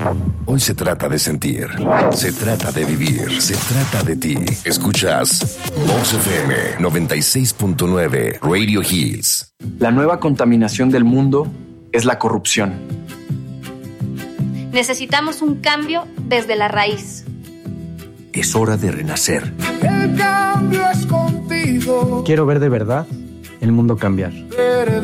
Hoy se trata de sentir, se trata de vivir, se trata de ti. Escuchas Vox FM 96.9 Radio Hits. La nueva contaminación del mundo es la corrupción. Necesitamos un cambio desde la raíz. Es hora de renacer. El cambio es contigo. Quiero ver de verdad el mundo cambiar.